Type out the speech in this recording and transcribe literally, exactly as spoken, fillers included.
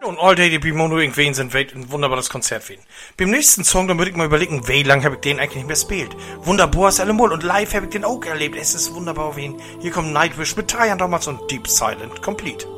Und All Day die Bimono irgendwen sind ein wunderbares Konzert für ihn. Beim nächsten Song, dann würde ich mal überlegen, wie lange habe ich den eigentlich nicht mehr gespielt. Wunderbar ist allemal und live habe ich den auch erlebt. Es ist wunderbar für ihn. Hier kommt Nightwish mit Tyan damals und Deep Silent Complete.